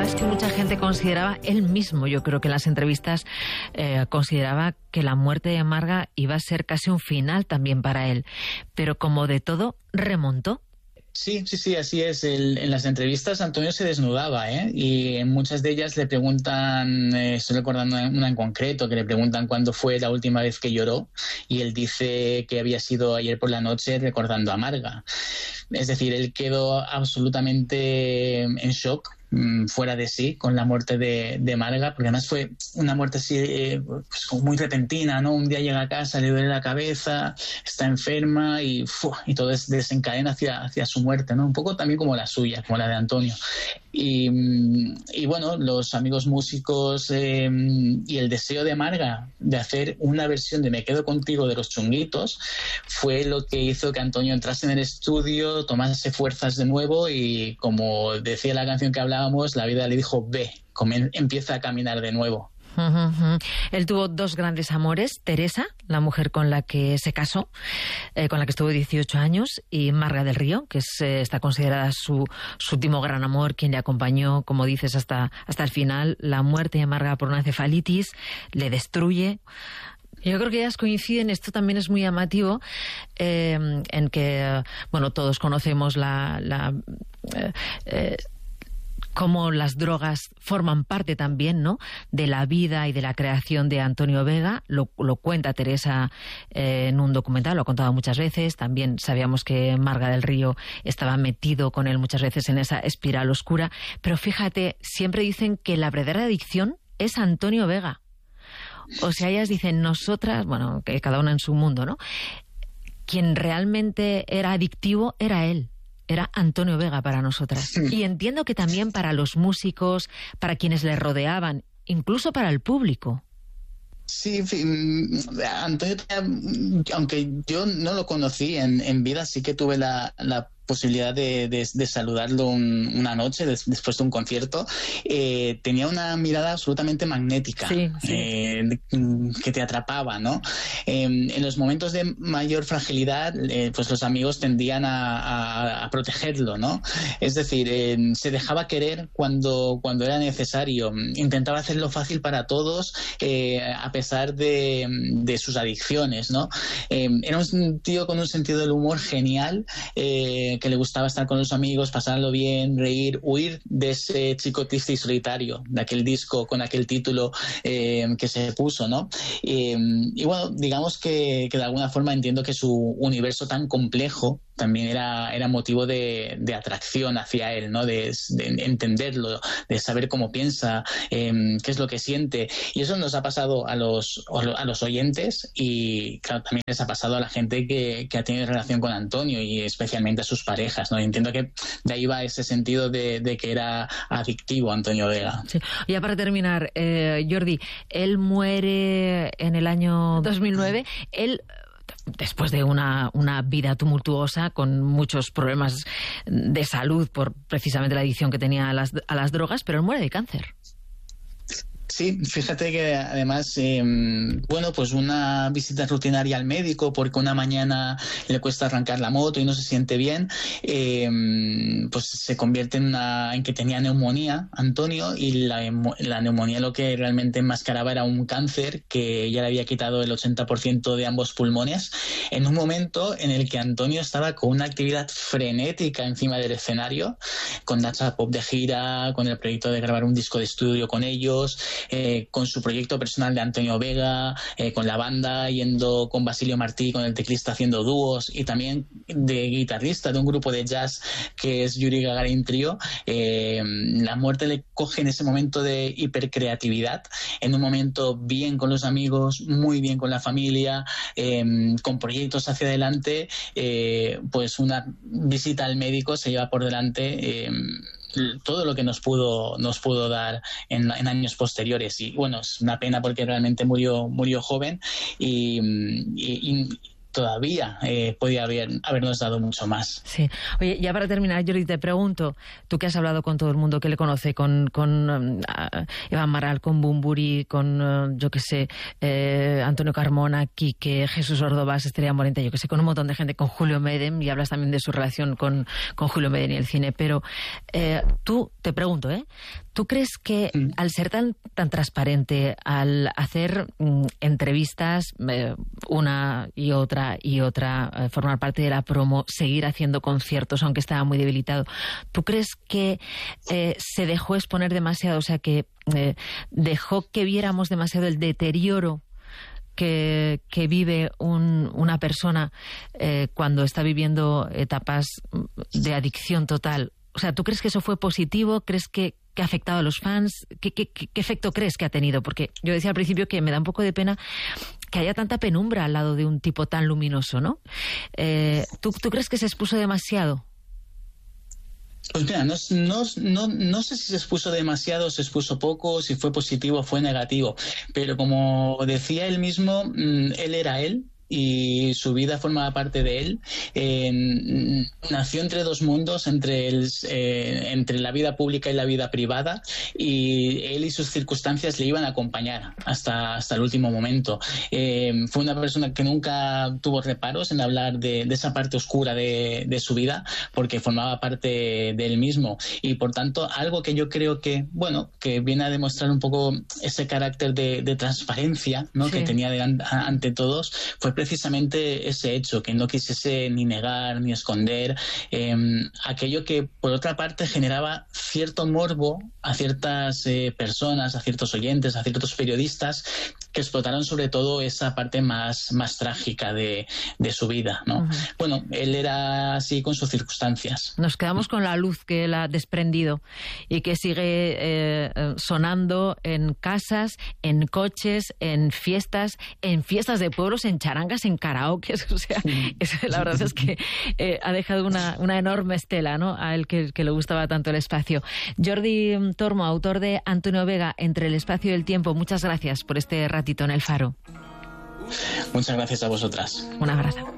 verdad es que mucha gente consideraba, él mismo, yo creo que en las entrevistas, consideraba que la muerte de Marga iba a ser casi un final también para él. Pero como de todo, remontó. Sí, así es. En las entrevistas Antonio se desnudaba, y en muchas de ellas le preguntan, estoy recordando una en concreto, que le preguntan cuándo fue la última vez que lloró, y él dice que había sido ayer por la noche recordando a Marga. Es decir, él quedó absolutamente en shock, fuera de sí, con la muerte de Marga, porque además fue una muerte así, pues muy repentina, ¿no? Un día llega a casa, le duele la cabeza, está enferma y todo desencadena hacia su muerte, ¿no? Un poco también como la suya, como la de Antonio. Y bueno, los amigos músicos y el deseo de Marga de hacer una versión de Me quedo contigo de Los Chunguitos fue lo que hizo que Antonio entrase en el estudio, tomase fuerzas de nuevo y, como decía la canción que hablábamos, la vida le dijo ve, empieza a caminar de nuevo. Él tuvo dos grandes amores: Teresa, la mujer con la que se casó, con la que estuvo 18 años, y Marga del Río, que está considerada su último gran amor, quien le acompañó, como dices, hasta el final. La muerte de Marga por una encefalitis le destruye. Yo creo que ellas coinciden, esto también es muy llamativo, en que, bueno, todos conocemos cómo las drogas forman parte también, ¿no?, de la vida y de la creación de Antonio Vega. Lo cuenta Teresa en un documental, lo ha contado muchas veces. También sabíamos que Marga del Río estaba metido con él muchas veces en esa espiral oscura. Pero fíjate, siempre dicen que la verdadera adicción es Antonio Vega. O sea, ellas dicen, nosotras, bueno, que cada una en su mundo, ¿no? Quien realmente era adictivo era él. Era Antonio Vega para nosotras. Y entiendo que también para los músicos, para quienes le rodeaban, incluso para el público. Sí, Antonio, aunque yo no lo conocí en vida, sí que tuve la posibilidad de saludarlo una noche después de un concierto. Tenía una mirada absolutamente magnética, sí. Que te atrapaba, ¿no? En los momentos de mayor fragilidad, pues los amigos tendían a protegerlo, ¿no? Es decir, se dejaba querer cuando era necesario. Intentaba hacerlo fácil para todos, a pesar de sus adicciones, ¿no? Era un tío con un sentido del humor genial, que le gustaba estar con los amigos, pasarlo bien, reír, huir de ese chico triste y solitario, de aquel disco con aquel título que se puso, ¿no? Y bueno, digamos que de alguna forma entiendo que su universo tan complejo también era motivo de atracción hacia él, ¿no? De entenderlo, de saber cómo piensa, qué es lo que siente. Y eso nos ha pasado a los oyentes, y claro, también les ha pasado a la gente que ha tenido relación con Antonio, y especialmente a sus parejas, ¿no? Y entiendo que de ahí va ese sentido de que era adictivo Antonio Vega. Sí. Ya para terminar, Jordi, él muere en el año 2009. Él, después de una vida tumultuosa, con muchos problemas de salud por precisamente la adicción que tenía a las drogas, pero él muere de cáncer. Sí, fíjate que además, bueno, pues una visita rutinaria al médico porque una mañana le cuesta arrancar la moto y no se siente bien, pues se convierte en que tenía neumonía, Antonio, y la neumonía lo que realmente enmascaraba era un cáncer que ya le había quitado el 80% de ambos pulmones, en un momento en el que Antonio estaba con una actividad frenética encima del escenario, con Nacha Pop de gira, con el proyecto de grabar un disco de estudio con ellos, con su proyecto personal de Antonio Vega, con la banda, yendo con Basilio Martí, con el teclista, haciendo dúos, y también de guitarrista de un grupo de jazz que es Yuri Gagarin Trio. La muerte le coge en ese momento de hipercreatividad, en un momento bien con los amigos, muy bien con la familia, con proyectos hacia adelante, pues una visita al médico se lleva por delante todo lo que nos pudo dar en años posteriores. Y bueno, es una pena porque realmente murió joven, y todavía podía habernos dado mucho más. Sí. Oye, ya para terminar, Jordi, te pregunto, tú que has hablado con todo el mundo que le conoce, con Eva Maral, con Bumburi, con, yo qué sé, Antonio Carmona, Quique, Jesús Ordovás, Estrella Morente, yo que sé, con un montón de gente, con Julio Medem, y hablas también de su relación con Julio Medem y el cine, pero tú, te pregunto, ¿tú crees que al ser tan transparente, al hacer entrevistas una y otra, formar parte de la promo, seguir haciendo conciertos aunque estaba muy debilitado, ¿tú crees que se dejó exponer demasiado, o sea, que dejó que viéramos demasiado el deterioro que vive una persona cuando está viviendo etapas de adicción total? O sea, ¿tú crees que eso fue positivo? ¿Crees que ha afectado a los fans? ¿Qué efecto crees que ha tenido? Porque yo decía al principio que me da un poco de pena que haya tanta penumbra al lado de un tipo tan luminoso, ¿no? ¿Tú crees que se expuso demasiado? Pues mira, no sé si se expuso demasiado, se expuso poco, si fue positivo o fue negativo, pero como decía él mismo, él era él. Y su vida formaba parte de él. Nació entre dos mundos, entre la vida pública y la vida privada, y él y sus circunstancias le iban a acompañar hasta el último momento. Fue una persona que nunca tuvo reparos en hablar de esa parte oscura de su vida, porque formaba parte de él mismo, y por tanto algo que yo creo que viene a demostrar un poco ese carácter de transparencia, ¿no? Sí. Que tenía ante todos, fue precisamente ese hecho, que no quisiese ni negar ni esconder aquello que por otra parte generaba cierto morbo a ciertas personas, a ciertos oyentes, a ciertos periodistas, que explotaron sobre todo esa parte más trágica de su vida, ¿no? Uh-huh. Bueno, él era así con sus circunstancias. Nos quedamos con la luz que él ha desprendido y que sigue sonando en casas, en coches, en fiestas de pueblos, en charangas, en karaokes. O sea, la verdad es que ha dejado una enorme estela, ¿no? A él que le gustaba tanto el espacio. Jordi Tormo, autor de Antonio Vega, Entre el espacio y el tiempo, muchas gracias por este ratito en El Faro. Muchas gracias a vosotras. Un abrazo.